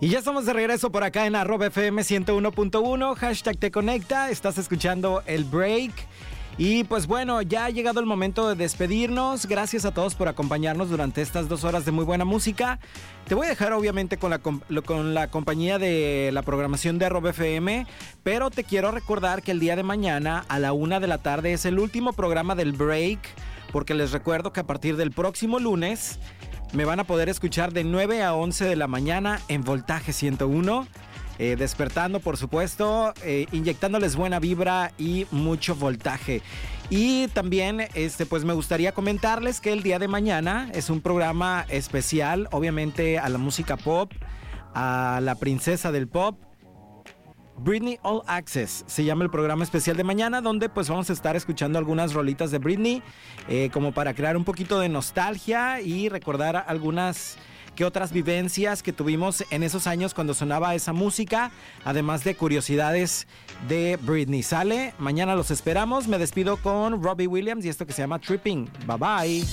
Y ya estamos de regreso por acá en @FM 101.1, hashtag te conecta, estás escuchando el break. Y pues bueno, ya ha llegado el momento de despedirnos. Gracias a todos por acompañarnos durante estas 2 horas de muy buena música. Te voy a dejar obviamente con la compañía de la programación de @FM, pero te quiero recordar que el día de mañana a la 1 de la tarde es el último programa del break, porque les recuerdo que a partir del próximo lunes me van a poder escuchar de 9 a 11 de la mañana en Voltaje 101. Despertando, por supuesto, inyectándoles buena vibra y mucho voltaje. Y también pues me gustaría comentarles que el día de mañana es un programa especial, obviamente a la música pop, a la princesa del pop, Britney All Access se llama el programa especial de mañana, donde pues vamos a estar escuchando algunas rolitas de Britney, como para crear un poquito de nostalgia y recordar algunas que otras vivencias que tuvimos en esos años cuando sonaba esa música, además de curiosidades de Britney. ¿Sale? Mañana los esperamos. Me despido con Robbie Williams y esto que se llama Tripping. Bye bye.